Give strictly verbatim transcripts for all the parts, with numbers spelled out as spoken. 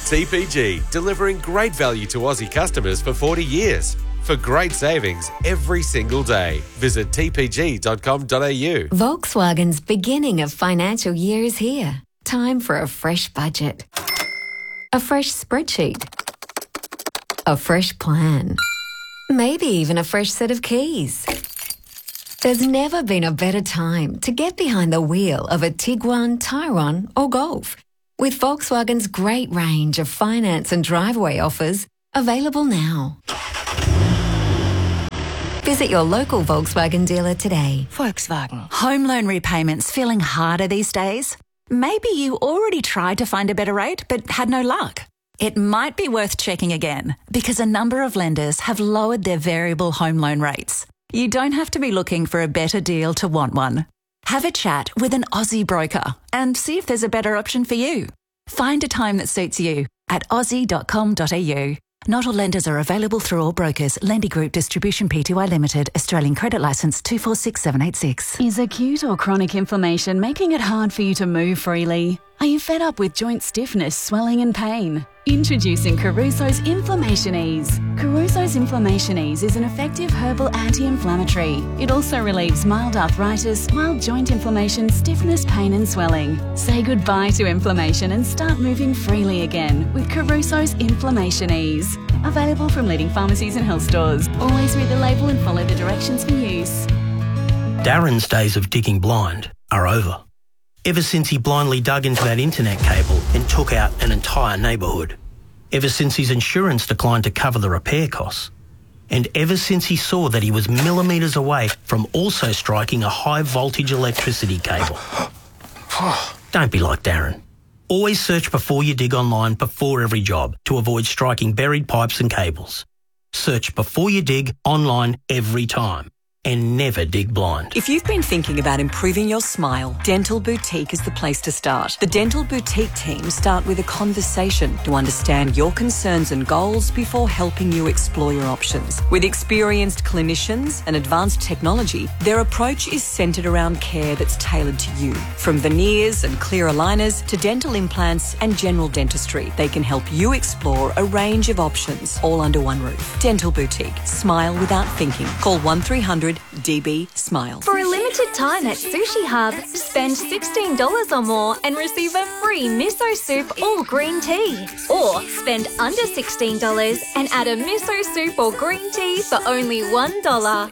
T P G, delivering great value to Aussie customers for forty years. For great savings every single day, visit t p g dot com dot a u. Volkswagen's beginning of financial year is here. Time for a fresh budget. A fresh spreadsheet. A fresh plan. Maybe even a fresh set of keys. There's never been a better time to get behind the wheel of a Tiguan, Tyrone or Golf. With Volkswagen's great range of finance and driveway offers available now. Visit your local Volkswagen dealer today. Volkswagen. Home loan repayments feeling harder these days? Maybe you already tried to find a better rate but had no luck. It might be worth checking again because a number of lenders have lowered their variable home loan rates. You don't have to be looking for a better deal to want one. Have a chat with an Aussie broker and see if there's a better option for you. Find a time that suits you at aussie dot com dot a u. Not all lenders are available through all brokers. Lendy Group Distribution Pty Limited. Australian Credit Licence two four six seven eight six. Is acute or chronic inflammation making it hard for you to move freely? Are you fed up with joint stiffness, swelling and pain? Introducing Caruso's Inflammation Ease. Caruso's Inflammation Ease is an effective herbal anti-inflammatory. It also relieves mild arthritis, mild joint inflammation, stiffness, pain and swelling. Say goodbye to inflammation and start moving freely again with Caruso's Inflammation Ease. Available from leading pharmacies and health stores. Always read the label and follow the directions for use. Darren's days of digging blind are over. Ever since he blindly dug into that internet cable and took out an entire neighbourhood. Ever since his insurance declined to cover the repair costs. And ever since he saw that he was millimetres away from also striking a high voltage electricity cable. Don't be like Darren. Always search before you dig online before every job to avoid striking buried pipes and cables. Search before you dig online every time. And never dig blind. If you've been thinking about improving your smile, Dental Boutique is the place to start. The Dental Boutique team start with a conversation to understand your concerns and goals before helping you explore your options. With experienced clinicians and advanced technology, their approach is centred around care that's tailored to you. From veneers and clear aligners to dental implants and general dentistry, they can help you explore a range of options, all under one roof. Dental Boutique. Smile without thinking. Call one three hundred D B SMILE. For a limited time at Sushi Hub, spend sixteen dollars or more and receive a free miso soup or green tea. Or spend under sixteen dollars and add a miso soup or green tea for only one dollar.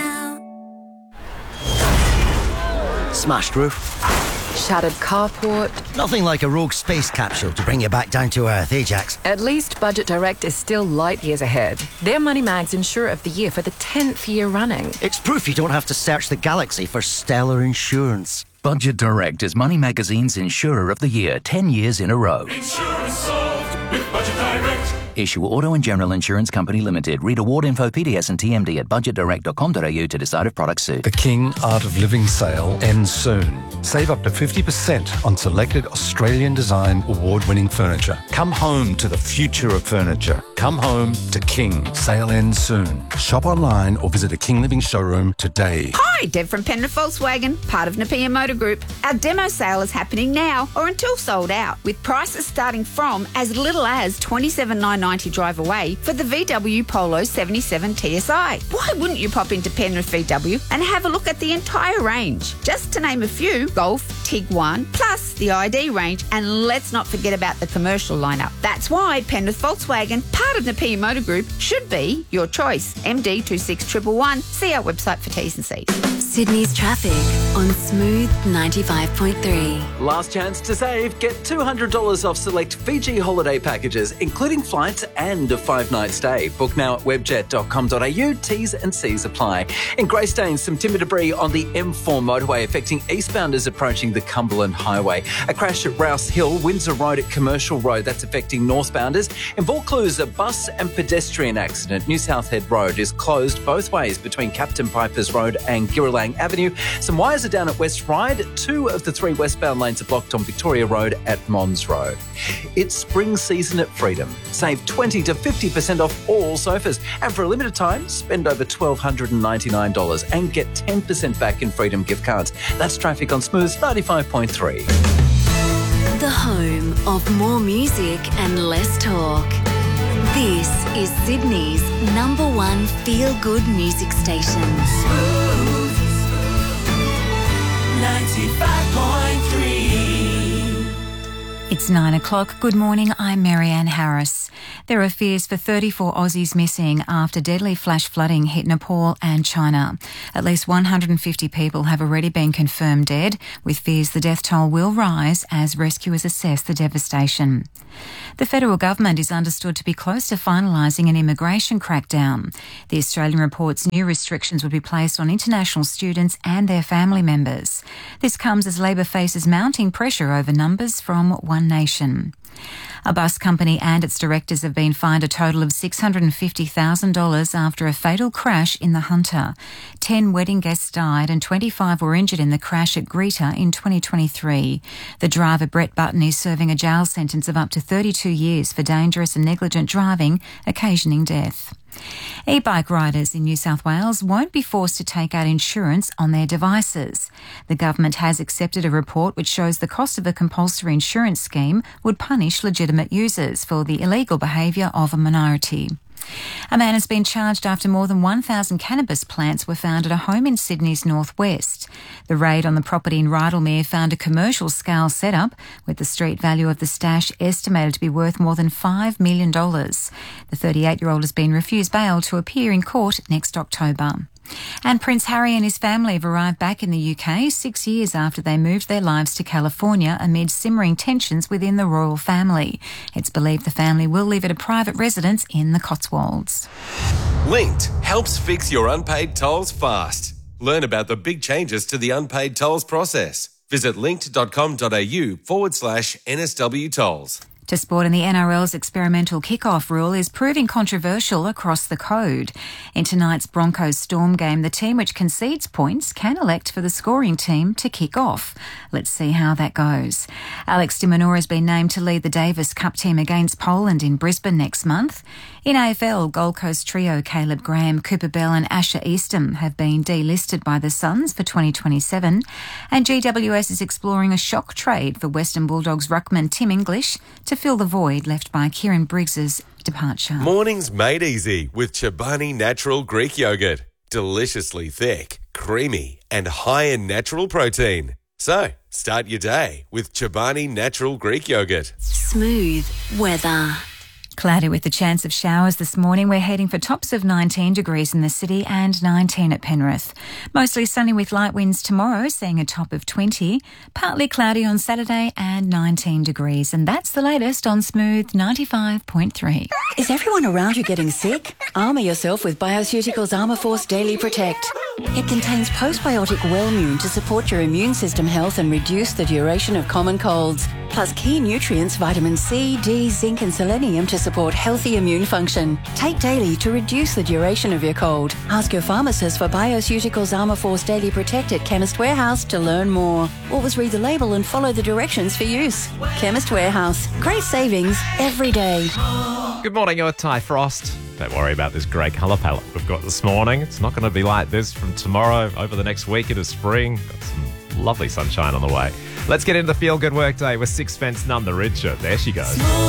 Smashed roof. Shattered carport. Nothing like a rogue space capsule to bring you back down to earth, eh, Jax? At least Budget Direct is still light years ahead. They're Money Mag's Insurer of the Year for the tenth year running. It's proof you don't have to search the galaxy for stellar insurance. Budget Direct is Money Magazine's Insurer of the Year ten years in a row. Insurance solved with Budget Direct. Issue Auto and General Insurance Company Limited. Read award info, P D S and T M D at budget direct dot com dot a u to decide if products suit. The King Art of Living sale ends soon. Save up to fifty percent on selected Australian design award-winning furniture. Come home to the future of furniture. Come home to King. Sale ends soon. Shop online or visit a King Living showroom today. Hi, Deb from Penrith Volkswagen, part of Napier Motor Group. Our demo sale is happening now or until sold out, with prices starting from as little as twenty-seven thousand nine hundred ninety drive away for the V W Polo seventy-seven T S I. Why wouldn't you pop into Penrith V W and have a look at the entire range? Just to name a few: Golf, Tiguan, plus the I D range, and let's not forget about the commercial lineup. That's why Penrith Volkswagen, part of Napier Motor Group, should be your choice. M D two six one one one. See our website for T's and C's. Sydney's traffic on Smooth ninety-five point three. Last chance to save. Get two hundred dollars off select Fiji holiday packages, including flights and a five-night stay. Book now at webjet dot com dot a u. T's and C's apply. In Greystanes, some timber debris on the M four motorway affecting eastbounders approaching the Cumberland Highway. A crash at Rouse Hill, Windsor Road at Commercial Road. That's affecting northbounders. In Vaucluse, a bus and pedestrian accident. New South Head Road is closed both ways between Captain Piper's Road and Girralang Avenue. Some wires are down at West Ryde. Two of the three westbound lanes are blocked on Victoria Road at Mons Road. It's spring season at Freedom. Save twenty to fifty percent off all sofas. And for a limited time, spend over one thousand two hundred ninety-nine dollars and get ten percent back in Freedom gift cards. That's traffic on Smooth ninety-five point three. The The home of more music and less talk. This is Sydney's number one feel-good music station. Smooth ninety-five point three. It's nine o'clock. Good morning, I'm Marianne Harris. There are fears for thirty-four Aussies missing after deadly flash flooding hit Nepal and China. At least one hundred fifty people have already been confirmed dead, with fears the death toll will rise as rescuers assess the devastation. The federal government is understood to be close to finalising an immigration crackdown. The Australian reports new restrictions would be placed on international students and their family members. This comes as Labor faces mounting pressure over numbers from One Nation. A bus company and its directors have been fined a total of six hundred fifty thousand dollars after a fatal crash in the Hunter. Ten wedding guests died and twenty-five were injured in the crash at Greta in twenty twenty-three. The driver, Brett Button, is serving a jail sentence of up to thirty-two years for dangerous and negligent driving, occasioning death. E-bike riders in New South Wales won't be forced to take out insurance on their devices. The government has accepted a report which shows the cost of a compulsory insurance scheme would punish legitimate users for the illegal behaviour of a minority. A man has been charged after more than one thousand cannabis plants were found at a home in Sydney's northwest. The raid on the property in Rydalmere found a commercial-scale setup, with the street value of the stash estimated to be worth more than five million dollars. The thirty-eight-year-old has been refused bail to appear in court next October. And Prince Harry and his family have arrived back in the U K six years after they moved their lives to California amid simmering tensions within the royal family. It's believed the family will live at a private residence in the Cotswolds. Linked helps fix your unpaid tolls fast. Learn about the big changes to the unpaid tolls process. Visit linked.com.au forward slash NSW tolls. To sport, and the N R L's experimental kick-off rule is proving controversial across the code. In tonight's Broncos Storm game, the team which concedes points can elect for the scoring team to kick off. Let's see how that goes. Alex de Minaur has been named to lead the Davis Cup team against Poland in Brisbane next month. In A F L, Gold Coast trio Caleb Graham, Cooper Bell and Asher Eastham have been delisted by the Suns for twenty twenty-seven. And G W S is exploring a shock trade for Western Bulldogs ruckman Tim English to fill the void left by Kieran Briggs's departure. Mornings made easy with Chobani Natural Greek Yogurt. Deliciously thick, creamy and high in natural protein. So, start your day with Chobani Natural Greek Yogurt. Smooth weather. Cloudy with the chance of showers this morning. We're heading for tops of nineteen degrees in the city and nineteen at Penrith. Mostly sunny with light winds tomorrow, seeing a top of twenty. Partly cloudy on Saturday and nineteen degrees. And that's the latest on Smooth ninety-five point three. Is everyone around you getting sick? Armour yourself with Bioceuticals Armour Force Daily Protect. It contains postbiotic Wellmune to support your immune system health and reduce the duration of common colds. Plus key nutrients, vitamin C, D, zinc and selenium to support healthy immune function. Take daily to reduce the duration of your cold. Ask your pharmacist for Bioceuticals Armour Force Daily Protect at Chemist Warehouse to learn more. Always read the label and follow the directions for use. Chemist Warehouse. Great savings every day. Good morning, you're Ty Frost. Don't worry about this grey colour palette we've got this morning. It's not going to be like this from tomorrow over the next week into spring. Got some lovely sunshine on the way. Let's get into the Feel Good Workday with Sixpence None the Richer. There she goes.